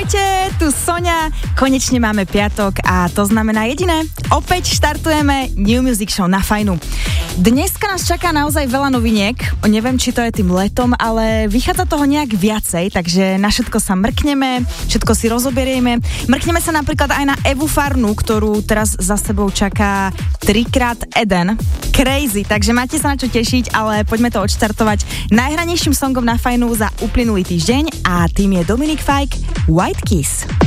Ahojte, tu Soňa. Konečne máme piatok a to znamená jediné. Opäť štartujeme New Music Show na Fajnu. Dneska nás čaká naozaj veľa noviniek. Neviem, či to je tým letom, ale vychádza toho nejak viacej, takže na všetko sa mrkneme, všetko si rozoberieme. Mrkneme sa napríklad aj na Evu Farnu, ktorú teraz za sebou čaká 3x Eden. Crazy, takže máte sa na čo tešiť, ale poďme to odštartovať najhranejším songom na Fajnu za uplynulý týždeň a tým je Dominic Fike, White Kiss.